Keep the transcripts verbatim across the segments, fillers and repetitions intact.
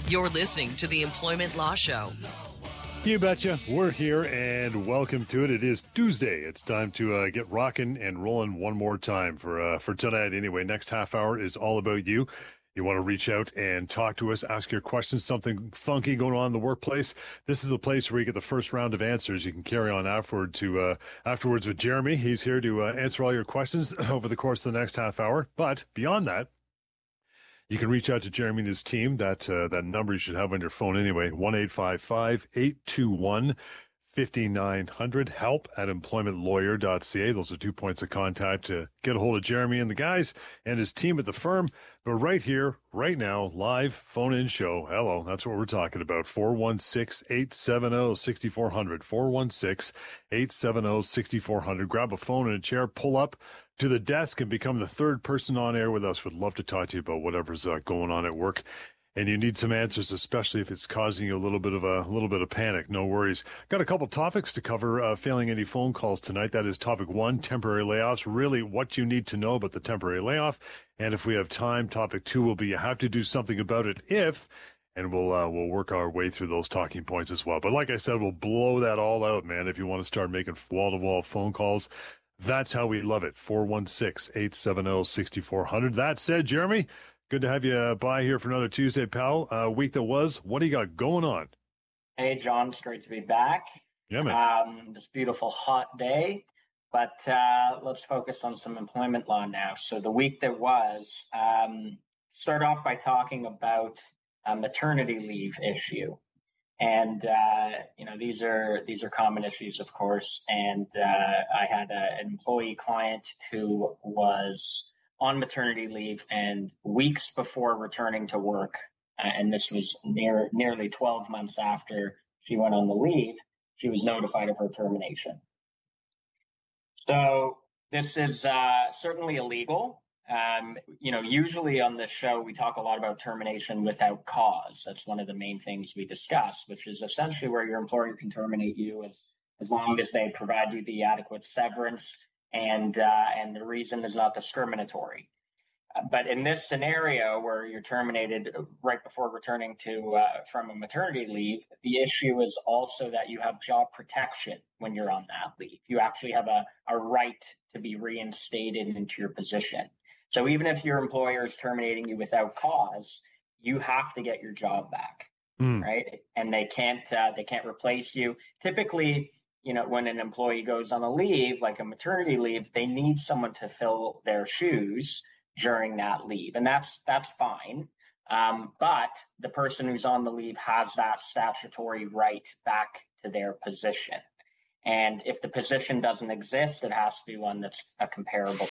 You're listening to the Employment Law Show. You betcha. We're here and welcome to it. It is Tuesday. It's time to uh, get rocking and rolling one more time for uh, for tonight. Anyway, next half hour is all about you. You want to reach out and talk to us, ask your questions, something funky going on in the workplace. This is the place where you get the first round of answers. You can carry on afterward to uh, afterwards with Jeremy. He's here to uh, answer all your questions over the course of the next half hour. But beyond that, you can reach out to Jeremy and his team. That uh, that number you should have on your phone anyway, one eight five five, eight two one, five nine zero zero, help at employment lawyer dot c a. Those are two points of contact to get a hold of Jeremy and the guys and his team at the firm. But right here, right now, live phone-in show. Hello, that's what we're talking about. four one six, eight seven zero, six four zero zero. four one six, eight seven zero, six four zero zero. Grab a phone and a chair, pull up to the desk and become the third person on air with us. Would love to talk to you about whatever's uh, going on at work. And you need some answers, especially if it's causing you a little bit of a, a little bit of panic. No worries. Got a couple topics to cover, uh, failing any phone calls tonight. That is topic one, temporary layoffs. Really what you need to know about the temporary layoff. And if we have time, topic two will be you have to do something about it if, and we'll, uh, we'll work our way through those talking points as well. But like I said, we'll blow that all out, man. If you want to start making wall to wall phone calls, that's how we love it. four one six, eight seven zero, six four zero zero. That said, Jeremy, good to have you uh, by here for another Tuesday, pal. Uh, week that was. What do you got going on? Hey, John. It's great to be back. Yeah, man. Um, this beautiful hot day. But uh, let's focus on some employment law now. So the week that was, um, start off by talking about a maternity leave issue. And, uh, you know, these are these are common issues, of course. And uh, I had a, an employee client who was on maternity leave, and weeks before returning to work, uh, and this was near nearly twelve months after she went on the leave, she was notified of her termination. So this is uh, certainly illegal. Um, you know, usually on this show, we talk a lot about termination without cause. That's one of the main things we discuss, which is essentially where your employer can terminate you as, as long as they provide you the adequate severance and uh, and the reason is not discriminatory. Uh, but in this scenario where you're terminated right before returning to uh, from a maternity leave, the issue is also that you have job protection when you're on that leave. You actually have a, a right to be reinstated into your position. So even if your employer is terminating you without cause, you have to get your job back, mm. right? And they can't uh, they can't replace you. Typically, you know, when an employee goes on a leave, like a maternity leave, they need someone to fill their shoes during that leave. And that's that's fine. Um, but the person who's on the leave has that statutory right back to their position. And if the position doesn't exist, it has to be one that's a comparable.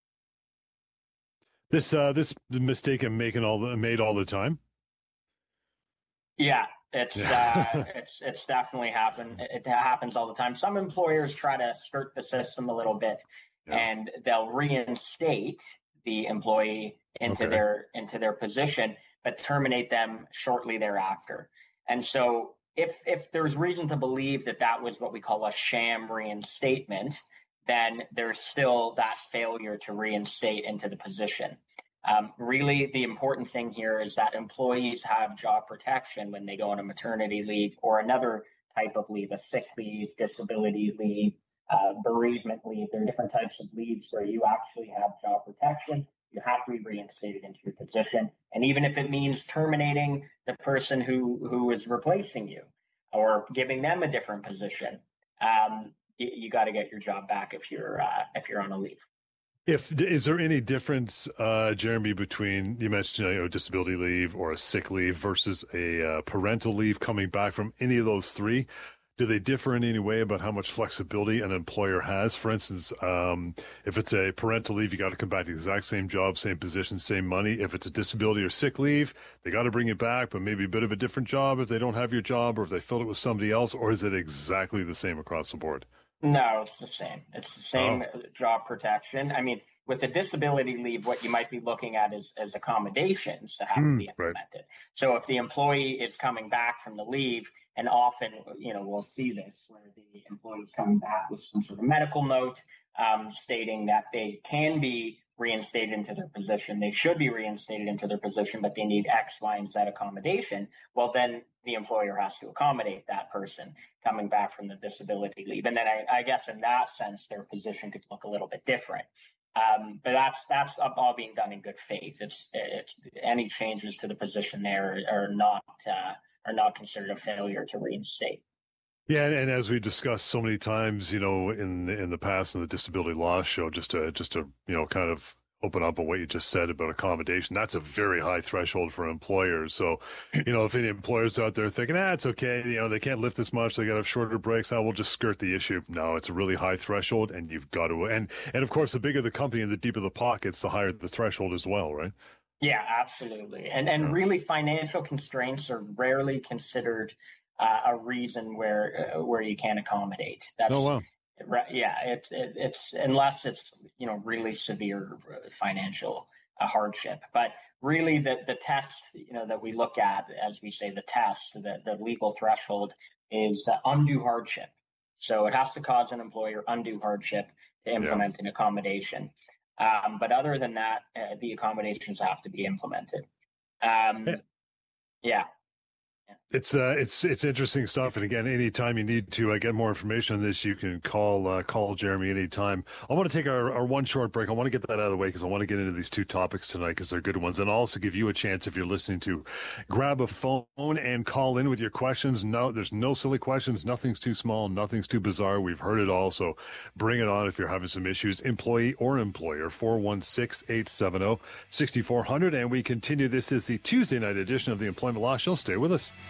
This uh, this mistake I'm making all the, made all the time. Yeah, it's uh, it's it's definitely happened. It happens all the time. Some employers try to skirt the system a little bit, yes. and they'll reinstate the employee into okay. their into their position, but terminate them shortly thereafter. And so, if if there's reason to believe that that was what we call a sham reinstatement, then there's still that failure to reinstate into the position. Um, really, the important thing here is that employees have job protection when they go on a maternity leave or another type of leave, a sick leave, disability leave, uh, bereavement leave. There are different types of leaves where you actually have job protection. You have to be reinstated into your position. And even if it means terminating the person who, who is replacing you or giving them a different position, um, you, you got to get your job back if you're uh, if you're on a leave. If is there any difference, uh, Jeremy, between you mentioned you know disability leave or a sick leave versus a uh, parental leave coming back from any of those three? Do they differ in any way about how much flexibility an employer has? For instance, um, if it's a parental leave, you got to come back to the exact same job, same position, same money. If it's a disability or sick leave, they got to bring it back, but maybe a bit of a different job if they don't have your job or if they filled it with somebody else, or is it exactly the same across the board? No, it's the same. It's the same oh. job protection. I mean, with a disability leave, what you might be looking at is, is accommodations that have mm, to be implemented. Right. So if the employee is coming back from the leave, and often, you know, we'll see this where the employee is coming back with some sort of medical note um, stating that they can be reinstated into their position. They should be reinstated into their position, but they need X, Y, and Z accommodation. Well, then the employer has to accommodate that person coming back from the disability leave. And then I, I guess in that sense, their position could look a little bit different. Um, but that's that's all being done in good faith. It's it's any changes to the position there are not uh, are not considered a failure to reinstate. Yeah, and, and as we discussed so many times, you know, in in the past in the disability law show, just to just to you know kind of open up on what you just said about accommodation, that's a very high threshold for employers. So, you know, if any employers out there thinking, ah, it's okay, you know, they can't lift as much, they got to have shorter breaks, I will just skirt the issue. No, it's a really high threshold, and you've got to, and and of course, the bigger the company and the deeper the pockets, the higher the threshold as well, right? Yeah, absolutely. And and yeah. really, financial constraints are rarely considered Uh, a reason where uh, where you can't accommodate. That's, oh wow. Yeah, it's it, it's unless it's you know really severe financial uh, hardship. But really, the the test you know that we look at, as we say, the test, the the legal threshold is uh, undue hardship. So it has to cause an employer undue hardship to implement yeah. an accommodation. Um, but other than that, uh, the accommodations have to be implemented. Um, yeah. yeah. It's uh, it's it's interesting stuff, and again, anytime you need to uh, get more information on this, you can call uh, call Jeremy anytime. I want to take our, our one short break. I want to get that out of the way because I want to get into these two topics tonight because they're good ones, and I'll also give you a chance if you're listening to grab a phone and call in with your questions. No, there's no silly questions. Nothing's too small. Nothing's too bizarre. We've heard it all, so bring it on if you're having some issues, employee or employer. four one six, eight seven zero, six four zero zero, and we continue. This is the Tuesday night edition of the Employment Law Show. Stay with us.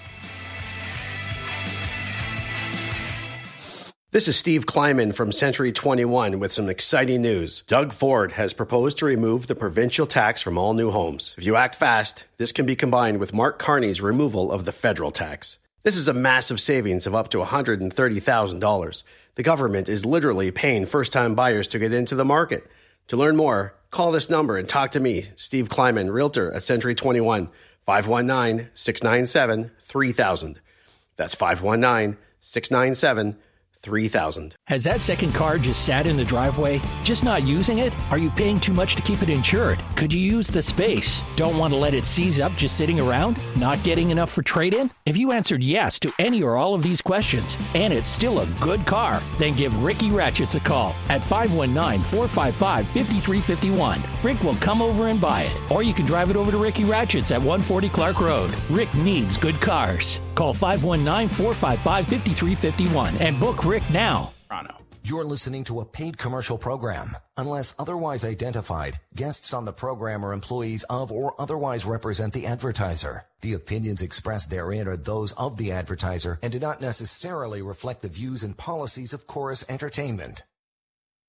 This is Steve Kleiman from Century twenty-one with some exciting news. Doug Ford has proposed to remove the provincial tax from all new homes. If you act fast, this can be combined with Mark Carney's removal of the federal tax. This is a massive savings of up to one hundred thirty thousand dollars. The government is literally paying first-time buyers to get into the market. To learn more, call this number and talk to me, Steve Kleiman, Realtor at Century twenty-one, five one nine, six nine seven, three thousand. That's five one nine, six nine seven, three thousand. Has that second car just sat in the driveway, just not using it? Are you paying too much to keep it insured? Could you use the space? Don't want to let it seize up just sitting around? Not getting enough for trade-in? If you answered yes to any or all of these questions, and it's still a good car, then give Ricky Ratchets a call at five one nine, four five five, five three five one. Rick will come over and buy it. Or you can drive it over to Ricky Ratchets at one forty Clark Road. Rick needs good cars. Call five one nine, four five five, five three five one and book Rick now. You're listening to a paid commercial program. Unless otherwise identified, guests on the program are employees of or otherwise represent the advertiser. The opinions expressed therein are those of the advertiser and do not necessarily reflect the views and policies of Chorus Entertainment.